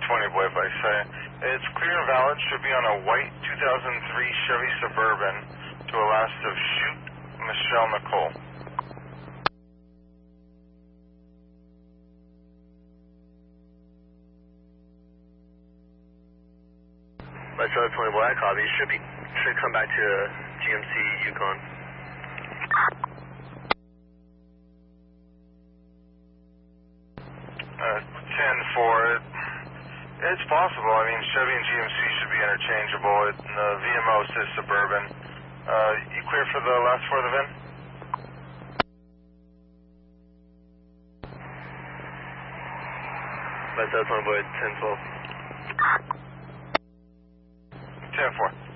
20 boy, if I say. It's clear and valid. Should be on a white 2003 Chevy Suburban to a last of Shoot Michelle Nicole. Let's go 20 boy, I copy. Should come back to GMC Yukon. 10-4. It's possible. I mean, Chevy and GMC should be interchangeable. The VMO says Suburban. You clear for the last four of the VIN? Let's go 20 boy, 10-12. 10-4.